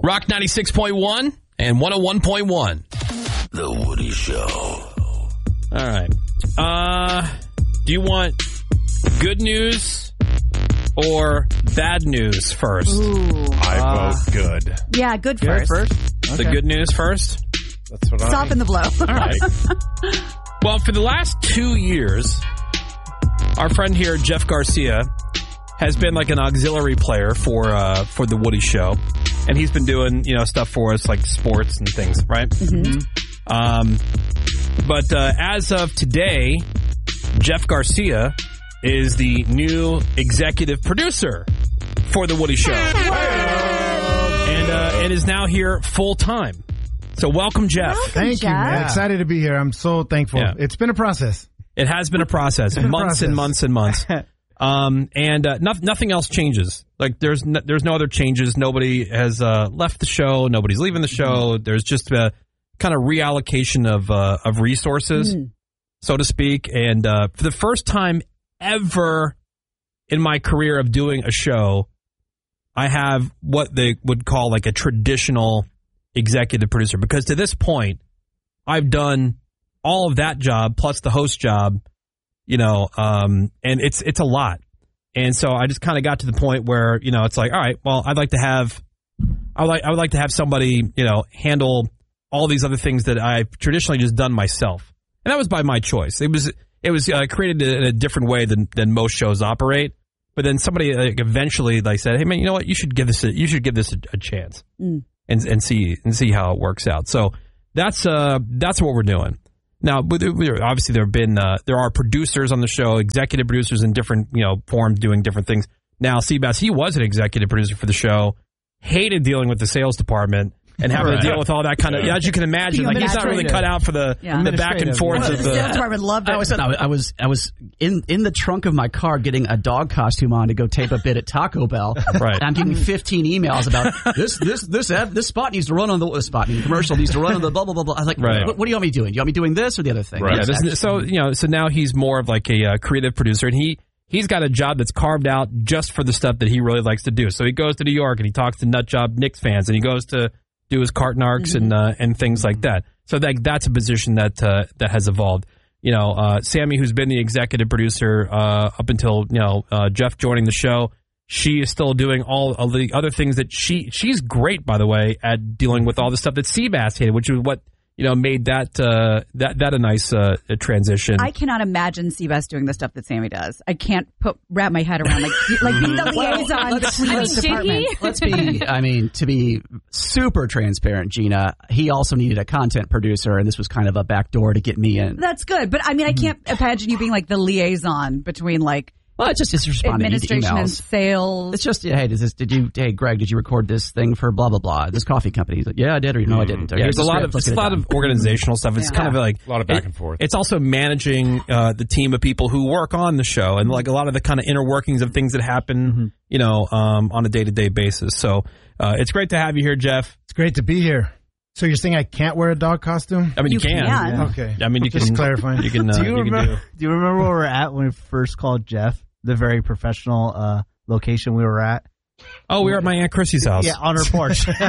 Rock 96.1 and 101.1. The Woody Show. All right. Do you want good news or bad news first? Ooh. I vote good. Yeah, good first. Okay. The good news first? That's what Soften the blow. All right. Well, for the last 2 years, our friend here, Jeff Garcia, has been like an auxiliary player for the Woody Show, and he's been doing stuff for us like sports and things, right? Mm-hmm. But as of today, Jeff Garcia is the new executive producer for the Woody Show, and is now here full time. So welcome, Jeff. Thank you, man. Excited to be here. I'm so thankful. Yeah. It's been a process. It has been a process. Months and months and months. Nothing else changes. Like there's no other changes. Nobody has left the show. Nobody's leaving the show. There's just a kind of reallocation of resources, so to speak. And for the first time ever in my career of doing a show, I have what they would call like a traditional executive producer, because to this point I've done all of that job plus the host job, and it's a lot. And so I just kind of got to the point where, it's like, all right, well, I would like to have somebody, handle all these other things that I've traditionally just done myself. And that was by my choice. It was created in a different way than most shows operate. But then somebody eventually said, hey man, you know what? You should give this a chance and see how it works out. So that's what we're doing. Now, obviously, there are producers on the show, executive producers in different forms doing different things. Now, Seabass, he was an executive producer for the show, hated dealing with the sales department and having to deal with all that kind of. As you can imagine, he's not really cut out for the back and forth of the sales department. Loved it. I was in the trunk of my car getting a dog costume on to go tape a bit at Taco Bell. Right. And I'm getting 15 emails about this spot needs to run on the commercial needs to run on the blah blah blah blah. I was like, what do you want me doing? Do you want me doing this or the other thing? Right. Yeah, so now he's more of like a creative producer, and he's got a job that's carved out just for the stuff that he really likes to do. So he goes to New York and he talks to Nutjob Knicks fans, and he goes to do his carton arcs and things like that. So that's a position that has evolved. Sammy, who's been the executive producer up until Jeff joining the show, she is still doing all of the other things that she's great, by the way, at dealing with all the stuff that Seabass hated, which is what made that a nice transition. I cannot imagine Seabass doing the stuff that Sammy does. I can't wrap my head around like being the liaison between those departments. Let's be, to be super transparent, Gina, he also needed a content producer, and this was kind of a backdoor to get me in. That's good, but I can't imagine you being like the liaison between well, it's just responding to administration emails. And sales. It's just, hey, Greg, did you record this thing for blah, blah, blah, this coffee company? He's like, yeah, I did, or no, I didn't. Yeah, it's a lot of organizational stuff. It's kind of like a lot of back and forth. It's also managing the team of people who work on the show and like a lot of the kind of inner workings of things that happen, on a day-to-day basis. So it's great to have you here, Jeff. It's great to be here. So you're saying I can't wear a dog costume? I mean, you can. Yeah. Okay. I mean, you just can clarifying. You can. Do you remember where we were at when we first called Jeff? The very professional location we were at. Oh, we were at my Aunt Chrissy's house. Yeah, on her porch. Oh,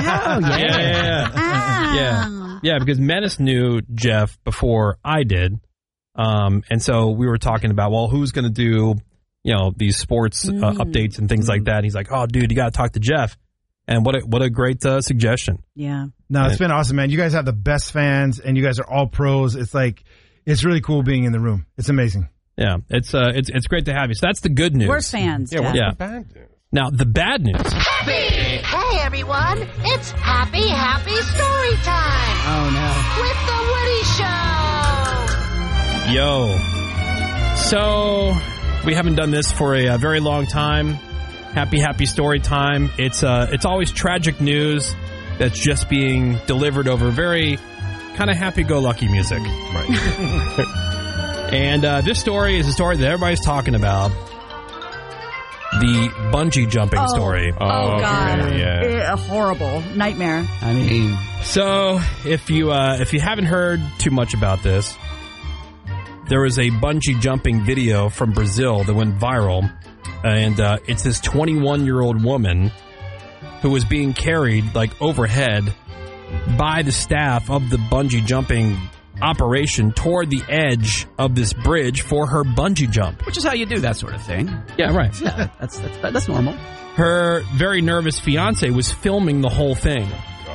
yeah. Yeah, because Menace knew Jeff before I did, and so we were talking about, well, who's going to do, these sports updates and things like that. And he's like, oh, dude, you got to talk to Jeff. And what a great suggestion. Yeah. No, it's been awesome, man. You guys have the best fans, and you guys are all pros. It's really cool being in the room. It's amazing. Yeah, it's great to have you. So that's the good news. We're fans. Yeah. The bad news? Now the bad news. Hey everyone, it's happy story time. Oh no. With the Woody Show. Yo. So we haven't done this for a very long time. Happy story time. It's always tragic news that's just being delivered over very kind of happy-go-lucky music. Right. And this story is a story that everybody's talking about. The bungee jumping story. Oh, God. Yeah. Horrible. Nightmare. I mean, so if you haven't heard too much about this, there was a bungee jumping video from Brazil that went viral. And it's this 21-year-old woman who was being carried like overhead by the staff of the bungee jumping operation toward the edge of this bridge for her bungee jump. Which is how you do that sort of thing. Yeah, right. Yeah, that's normal. Her very nervous fiance was filming the whole thing.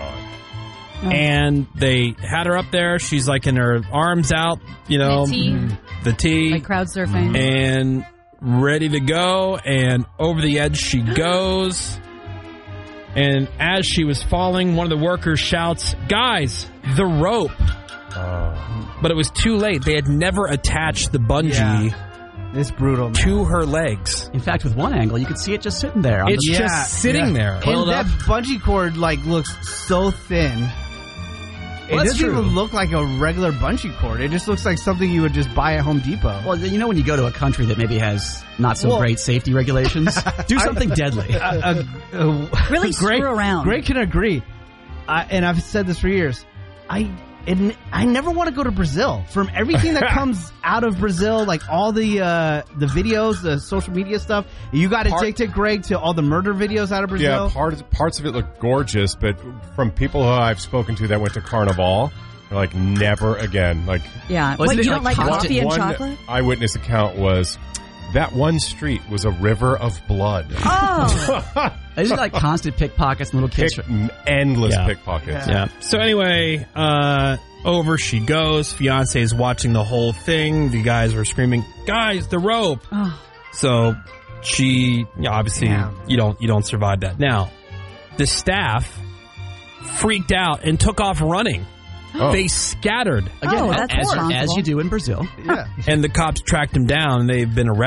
And they had her up there. She's like in her arms out, you know, the T. Like crowd surfing. And ready to go. And over the edge she goes. And as she was falling, one of the workers shouts, "Guys, the rope." But it was too late. They had never attached the bungee It's brutal, man. to her legs. In fact, with one angle, you could see it just sitting there. It's just sitting there. And that bungee cord looks so thin. Well, it that's doesn't true. even look like a regular bungee cord. It just looks like something you would just buy at Home Depot. Well, you know when you go to a country that maybe has not so great safety regulations, do something deadly. Really screw around. Greg can agree. And I've said this for years. I never want to go to Brazil. From everything that comes out of Brazil, like all the videos, the social media stuff, you got addicted, Greg, to all the murder videos out of Brazil. Yeah, parts of it look gorgeous, but from people who I've spoken to that went to Carnival, they're like, never again. Like, Yeah. Wasn't What, it you don't like like coffee and one chocolate? eyewitness account was that one street was a river of blood. Oh. Isn't it like constant pickpockets and little kids? Endless Yeah. pickpockets. Yeah. So anyway, over she goes. Fiance is watching the whole thing. The guys were screaming, "Guys, the rope!" Oh. So she, obviously, you don't survive that. Now, the staff freaked out and took off running. Oh. They scattered, Again, that's as responsible. you do in Brazil. Yeah. and the cops tracked them down. And they've been arrested.